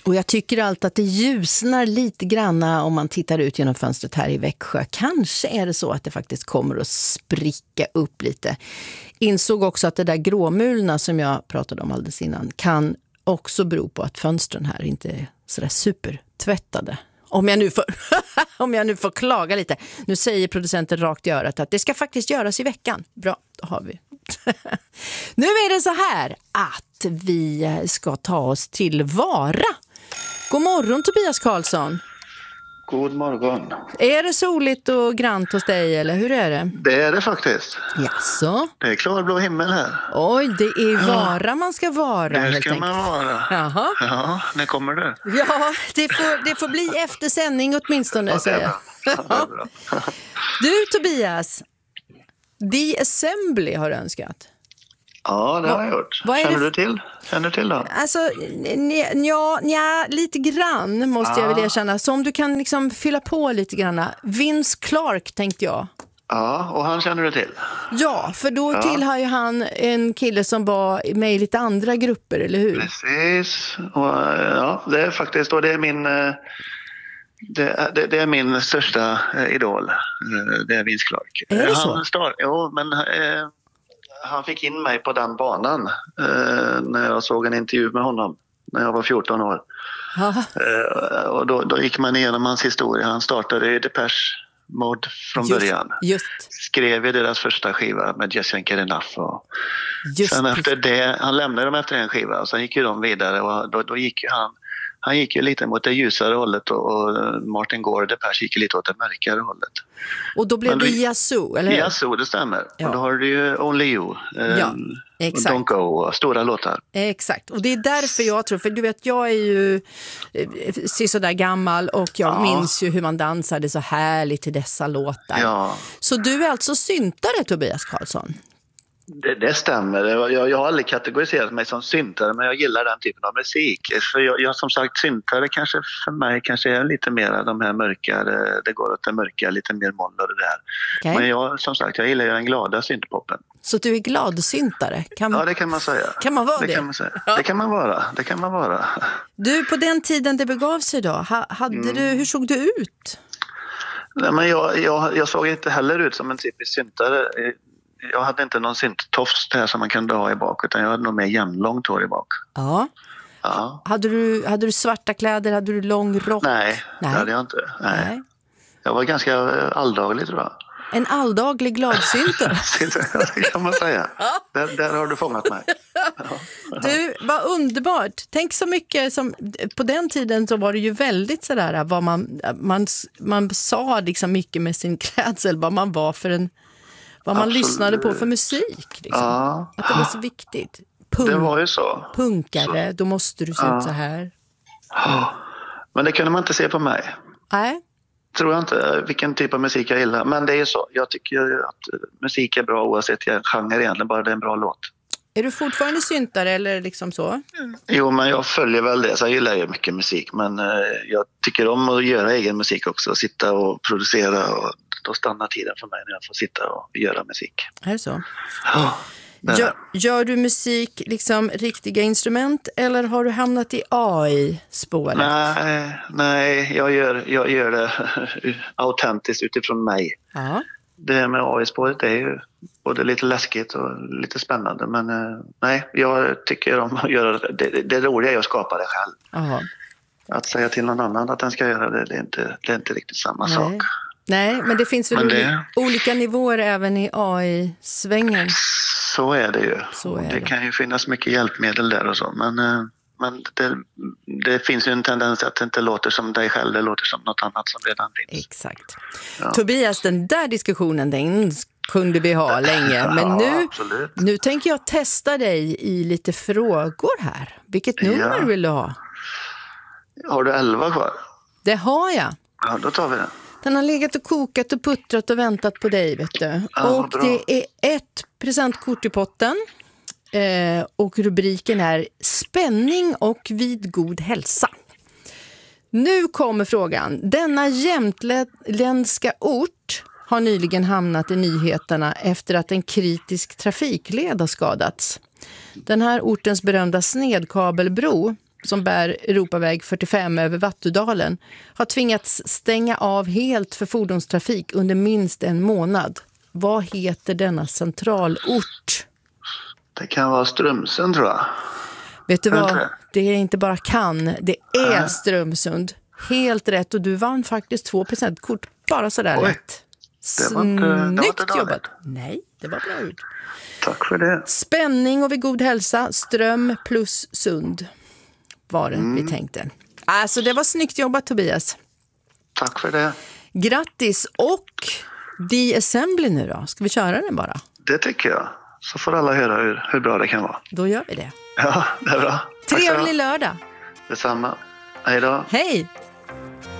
Och jag tycker alltid att det ljusnar lite granna om man tittar ut genom fönstret här i Växjö. Kanske är det så att det faktiskt kommer att spricka upp lite. Insåg också att det där gråmulna som jag pratade om alldeles innan kan också bero på att fönstren här inte är sådär supertvättade. Om jag nu får klaga lite. Nu säger producenten rakt i örat att det ska faktiskt göras i veckan. Bra, då har vi. Nu är det så här att vi ska ta oss till Vara. God morgon Tobias Karlsson. God morgon. Är det soligt och grant hos dig eller hur är det? Det är det faktiskt. Jaså? Det är klarblå himmel här. Oj, det är Vara man ska vara. Det ska man vara. Jaha. Ja, när kommer det? Ja, det får bli efter sändning åtminstone. Ja, säger jag. Ja. Du Tobias, The Assembly har önskat. Ja, det har jag gjort. Känner du till? Känner du till då? Alltså, ja, lite grann måste jag väl erkänna. Så om du kan liksom fylla på lite grann. Vince Clarke tänkte jag. Ja, och han känner du till? Ja, för då tillhör ju han en kille som var med i lite andra grupper, eller hur? Precis. Och, ja, det är faktiskt, och det är min... Det är min största idol. Det är Vince Clarke. Är det så? Jo, men... Han fick in mig på den banan när jag såg en intervju med honom när jag var 14 år. Och då gick man igenom hans historia. Han startade i Depeche Mode från början. Skrev i deras första skiva med Just Ain't Good Enough. Och sen efter det, han lämnade dem efter en skiva och sen gick ju de vidare och då gick ju han gick ju lite mot det ljusare hållet och Martin Gore, Depeche, gick lite åt det mörkare hållet. Och då blev det Yazoo, eller hur? Yazoo, det stämmer. Ja. Och då har du ju Only You, exakt. Don't Go och stora låtar. Exakt, och det är därför jag tror, för du vet, jag är ju så där gammal och jag minns ju hur man dansade så härligt till dessa låtar. Ja. Så du är alltså syntare, Tobias Karlsson? Det stämmer. Jag har aldrig kategoriserat mig som syntare, men jag gillar den typen av musik. För jag som sagt, syntare kanske för mig kanske är lite mer de här mörkare, det går åt det mörka, lite mer moll och det där. Okay. Men jag gillar den glada syntpoppen. Så du är gladsyntare? Ja, det kan man säga. Kan man vara det? Kan man säga. Ja. Det kan man vara. Du, på den tiden det begav sig då, hur såg du ut? Nej, men jag såg inte heller ut som en typisk syntare. Jag hade inte någon synttofs här som man kan dra i bak, utan jag hade nog mer jämnlångt hår i bak. Ja. Hade du svarta kläder? Hade du lång rock? Nej. Det hade jag inte. Nej. Jag var ganska alldaglig, tror jag. En alldaglig gladsyntare? Det kan man säga. Där har du fångat mig. Du, vad underbart. Tänk så mycket som... På den tiden så var det ju väldigt sådär vad man sa liksom mycket med sin klädsel, vad man var för en... Vad man lyssnade på för musik. Liksom. Ja. Att det var så viktigt. Det var ju så. Punkare, då måste du se ut så här. Ja. Men det kunde man inte se på mig. Nej. Tror jag inte vilken typ av musik jag gillar. Men det är så. Jag tycker att musik är bra oavsett genre egentligen. Bara det är en bra låt. Är du fortfarande syntare eller liksom så? Jo, men jag följer väl det. Så jag gillar ju mycket musik. Men jag tycker om att göra egen musik också. Sitta och producera och... Då stannar tiden för mig när jag får sitta och göra musik. Är det så? Ja. Gör du musik liksom riktiga instrument eller har du hamnat i AI-spåret? Nej, jag gör det autentiskt utifrån mig. Ja. Det med AI-spåret är ju både lite läskigt och lite spännande. Men nej, jag tycker om att göra det roliga är att skapa det själv. Aha. Att säga till någon annan att den ska göra det är inte riktigt samma sak. Nej, men det finns väl olika nivåer även i AI-svängen. Så är det ju. Det kan ju finnas mycket hjälpmedel där och så. Men det finns ju en tendens att det inte låter som dig själv, det låter som något annat som redan finns. Exakt. Ja. Tobias, den där diskussionen, den kunde vi ha länge. Men nu tänker jag testa dig i lite frågor här. Vilket nummer vill du ha? Har du 11 kvar? Det har jag. Ja, då tar vi den. Den har legat och kokat och puttrat och väntat på dig, vet du. Ja, och bra. det är ett presentkort i potten. Och rubriken är Spänning och vid god hälsa. Nu kommer frågan. Denna jämtländska ort har nyligen hamnat i nyheterna efter att en kritisk trafikled har skadats. Den här ortens berömda snedkabelbro som bär Europaväg 45 över Vattudalen har tvingats stänga av helt för fordonstrafik under minst en månad. Vad heter denna centralort? Det kan vara Strömsund, tror jag. Vet du vad? Det är inte bara kan, det är Strömsund. Helt rätt, och du vann faktiskt 2% kort, bara sådär rätt. Snyggt jobbat. Nej, det var bra gjort. Tack för det. Spänning och vid god hälsa, ström plus sund var det vi tänkte. Alltså det var snyggt jobbat, Tobias. Tack för det. Grattis, och The Assembly nu då. Ska vi köra den bara? Det tycker jag. Så får alla höra hur bra det kan vara. Då gör vi det. Ja, det är bra. Trevlig lördag. Detsamma. Hej då. Hej.